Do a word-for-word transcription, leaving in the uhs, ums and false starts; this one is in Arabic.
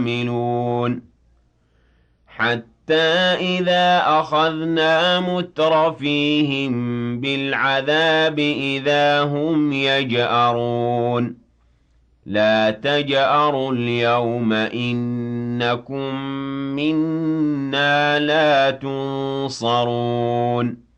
يحملون حتى إذا أخذنا مترفيهم بالعذاب إذا هم يجأرون لا تجأروا اليوم إنكم منا لا تنصرون